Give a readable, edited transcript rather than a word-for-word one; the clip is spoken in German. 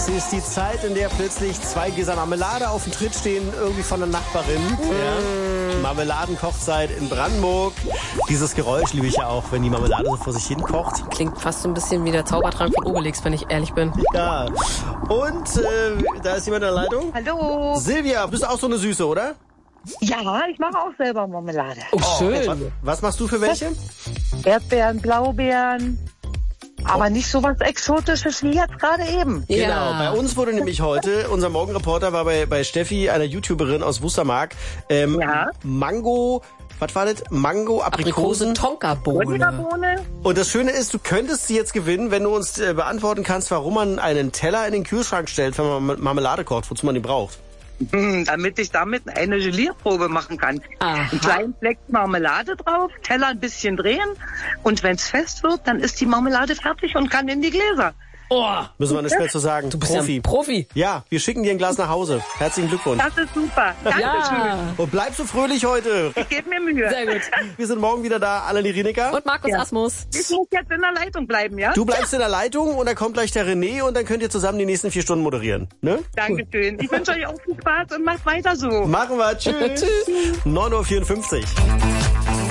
Es ist die Zeit, in der plötzlich 2 Gläser Marmelade auf dem Tritt stehen, irgendwie von der Nachbarin. Ja. Marmeladenkochzeit in Brandenburg. Dieses Geräusch liebe ich ja auch, wenn die Marmelade so vor sich hin kocht. Klingt fast so ein bisschen wie der Zaubertrank von Obelix, wenn ich ehrlich bin. Ja. Und da ist jemand in der Leitung. Hallo. Silvia, bist du auch so eine Süße, oder? Ja, ich mache auch selber Marmelade. Oh, schön. Was machst du für welche? Erdbeeren, Blaubeeren. Aber nicht so was Exotisches wie jetzt gerade eben. Genau, bei uns wurde nämlich heute, unser Morgenreporter war bei Steffi, einer YouTuberin aus Wustermark, Mango, was war das? Mango, Aprikosen, Tonkabohne. Und das Schöne ist, du könntest sie jetzt gewinnen, wenn du uns beantworten kannst, warum man einen Teller in den Kühlschrank stellt, wenn man Marmelade kocht, wozu man die braucht. Damit ich damit eine Gelierprobe machen kann. Aha. Einen kleinen Fleck Marmelade drauf, Teller ein bisschen drehen und wenn es fest wird, dann ist die Marmelade fertig und kann in die Gläser. Oh, müssen wir nicht mehr zu sagen. Du bist ja ein Profi. Ja, wir schicken dir ein Glas nach Hause. Herzlichen Glückwunsch. Das ist super. Dankeschön. Ja. Und bleib so fröhlich heute. Ich gebe mir Mühe. Sehr gut. Wir sind morgen wieder da, Aleni Rinecker. Und Markus Asmus. Ich muss jetzt in der Leitung bleiben, ja? Du bleibst in der Leitung und dann kommt gleich der René und dann könnt ihr zusammen die nächsten 4 Stunden moderieren. Ne? Dankeschön. Ich wünsche euch auch viel Spaß und macht weiter so. Machen wir. Tschüss. Tschüss. 9:54 Uhr.